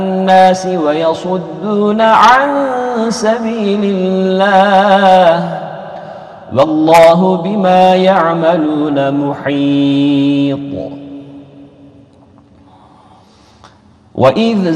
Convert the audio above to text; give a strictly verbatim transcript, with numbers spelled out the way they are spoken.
الناس ويصدون عن سبيل الله والله بما يعملون محيط. وإذ